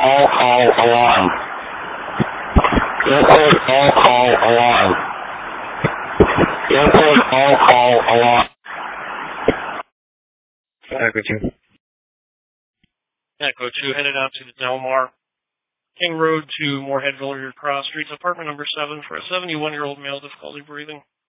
all call alarm. Airport all call alarm. Airport all call alarm. Echo 2. Echo 2 headed out to the Delmar King Road to Moorheadville, Cross Streets, apartment number 7 for a 71-year-old male, difficulty breathing.